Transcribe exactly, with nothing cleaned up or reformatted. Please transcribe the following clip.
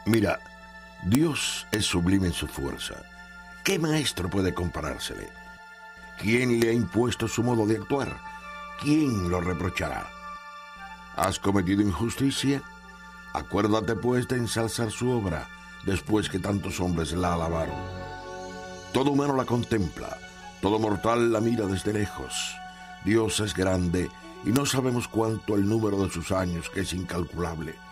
Mira, Dios es sublime en su fuerza. ¿Qué maestro puede comparársele? ¿Quién le ha impuesto su modo de actuar? ¿Quién lo reprochará? ¿Has cometido injusticia? Acuérdate pues de ensalzar su obra, después que tantos hombres la alabaron. Todo humano la contempla, todo mortal la mira desde lejos. Dios es grande y no sabemos cuánto el número de sus años, que es incalculable.